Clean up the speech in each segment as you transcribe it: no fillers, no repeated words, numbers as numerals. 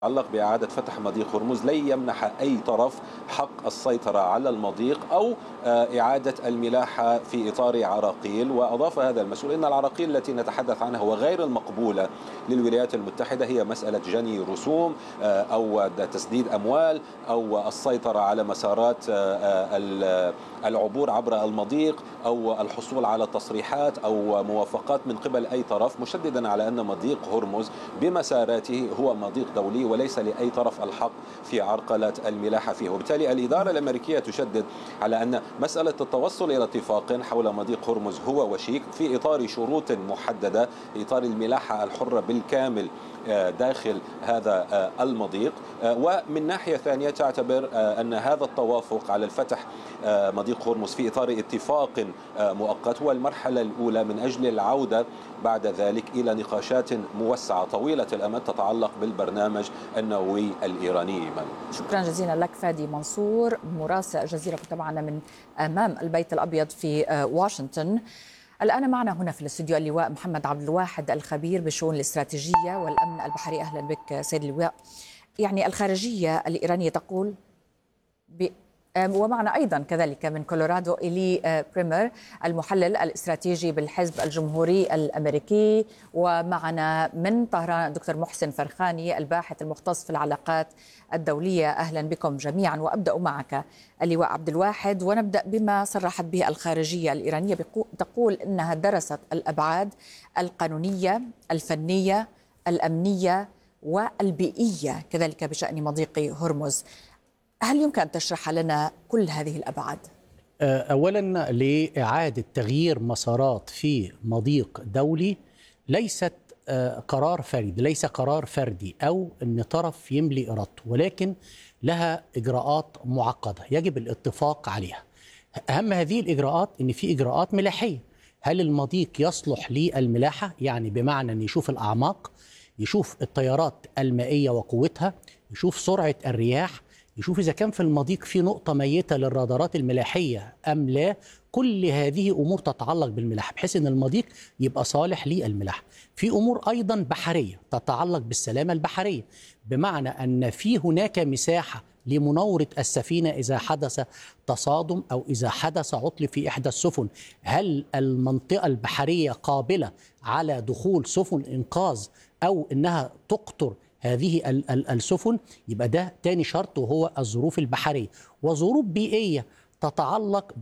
يتعلق بإعادة فتح مضيق هرمز لن يمنح أي طرف حق السيطرة على المضيق أو إعادة الملاحة في إطار عراقيل. وأضاف هذا المسؤول أن العراقيل التي نتحدث عنها وغير المقبولة للولايات المتحدة هي مسألة جني رسوم أو تسديد أموال أو السيطرة على مسارات العبور عبر المضيق أو الحصول على تصريحات أو موافقات من قبل أي طرف، مشددا على أن مضيق هرمز بمساراته هو مضيق دولي وليس لأي طرف الحق في عرقلة الملاحة فيه. وبالتالي الإدارة الأمريكية تشدد على أن مسألة التوصل إلى اتفاق حول مضيق هرمز هو وشيك في إطار شروط محددة، إطار الملاحة الحرة بالكامل داخل هذا المضيق. ومن ناحية ثانية تعتبر أن هذا التوافق على الفتح مضيق هرمز في إطار اتفاق مؤقت هو المرحلة الأولى من أجل العودة بعد ذلك إلى نقاشات موسعة طويلة الأمد تتعلق بالبرنامج النووي الإيراني. شكرا جزيلا لك فادي منصور مراسل الجزيرة، كنت معنا من أمام البيت الأبيض في واشنطن. الآن معنا هنا في الاستوديو اللواء محمد عبد الواحد الخبير بالشؤون الاستراتيجية والأمن البحري. أهلا بك سيد اللواء. يعني الخارجية الإيرانية تقول ومعنا أيضا كذلك من كولورادو إيلي بريمر المحلل الاستراتيجي بالحزب الجمهوري الأمريكي، ومعنا من طهران الدكتور محسن فرخاني الباحث المختص في العلاقات الدولية. أهلا بكم جميعا. وأبدأ معك اللواء عبد الواحد، ونبدأ بما صرحت به الخارجية الإيرانية، تقول أنها درست الأبعاد القانونية الفنية الأمنية والبيئية كذلك بشأن مضيق هرمز. هل يمكن أن تشرح لنا كل هذه الأبعاد؟ أولا، لإعادة تغيير مسارات في مضيق دولي ليست قرار فردي، ليس قرار فردي أو أن طرف يملي إرادته، ولكن لها إجراءات معقدة يجب الاتفاق عليها. أهم هذه الإجراءات أن في إجراءات ملاحية. هل المضيق يصلح للملاحة؟ يعني بمعنى أن يشوف الأعماق، يشوف التيارات المائية وقوتها، يشوف سرعة الرياح، يشوف إذا كان في المضيق في نقطة ميتة للرادارات الملاحية أم لا. كل هذه أمور تتعلق بالملاحة بحيث أن المضيق يبقى صالح للملاحة. في أمور أيضا بحرية تتعلق بالسلامة البحرية، بمعنى أن في هناك مساحة لمناورة السفينة إذا حدث تصادم أو إذا حدث عطل في إحدى السفن. هل المنطقة البحرية قابلة على دخول سفن إنقاذ أو أنها تقطر هذه السفن؟ يبقى ده تاني شرط، وهو الظروف البحرية. وظروف بيئية تتعلق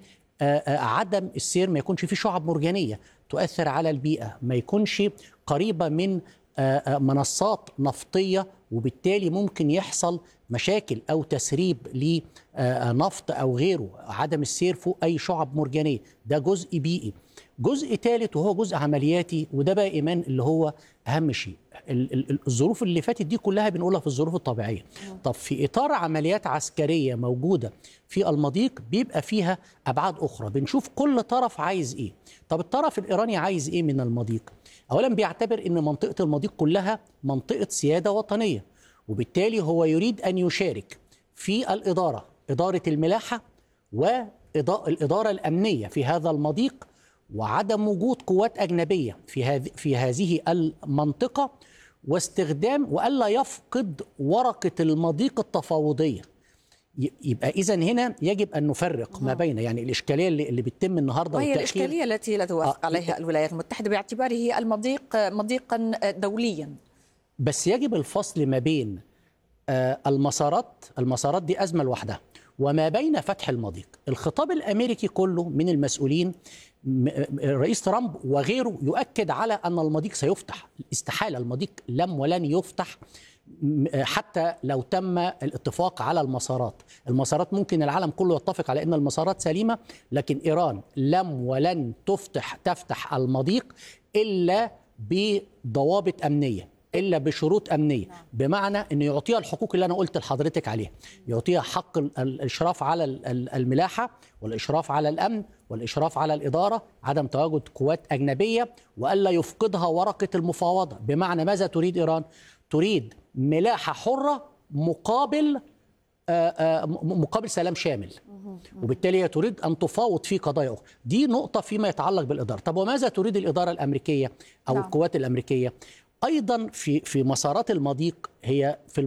بعدم السير، ما يكونش فيه شعب مرجانية تؤثر على البيئة، ما يكونش قريبة من منصات نفطية وبالتالي ممكن يحصل مشاكل أو تسريب لنفط أو غيره، عدم السير فوق أي شعب مرجانية. ده جزء بيئي. جزء ثالث وهو جزء عملياتي، وده بقى إيمان اللي هو أهم شيء. الظروف اللي فاتت دي كلها بنقولها في الظروف الطبيعية. طب في إطار عمليات عسكرية موجودة في المضيق بيبقى فيها أبعاد أخرى، بنشوف كل طرف عايز إيه. طب الطرف الإيراني عايز إيه من المضيق؟ أولا بيعتبر أن منطقة المضيق كلها منطقة سيادة وطنية، وبالتالي هو يريد أن يشارك في الإدارة، إدارة الملاحة والإدارة الأمنية في هذا المضيق، وعدم وجود قوات أجنبية في هذه المنطقة، واستخدام وألا يفقد ورقة المضيق التفاوضية. يبقى إذن هنا يجب أن نفرق ما بين يعني الإشكالية اللي بتتم النهاردة، وهي الإشكالية التي لا توافق عليها الولايات المتحدة باعتباره المضيق مضيقا دوليا. بس يجب الفصل ما بين المسارات دي أزمة لوحدها، وما بين فتح المضيق. الخطاب الأمريكي كله من المسؤولين، رئيس ترامب وغيره، يؤكد على أن المضيق سيفتح. استحالة، المضيق لم ولن يفتح حتى لو تم الاتفاق على المسارات ممكن العالم كله يتفق على أن المسارات سليمة، لكن إيران لم ولن تفتح المضيق إلا بضوابط أمنية، إلا بشروط أمنية، بمعنى أنه يعطيها الحقوق اللي أنا قلت لحضرتك عليها، يعطيها حق الإشراف على الملاحة والإشراف على الأمن والإشراف على الإدارة، عدم تواجد قوات أجنبية، وألا يفقدها ورقة المفاوضة. بمعنى ماذا تريد إيران؟ تريد ملاحة حرة مقابل سلام شامل، وبالتالي هي تريد أن تفاوض في قضايا أخرى. دي نقطة فيما يتعلق بالإدارة. طب وماذا تريد الإدارة الأمريكية أو القوات الأمريكية؟ ايضا في مسارات المضيق هي في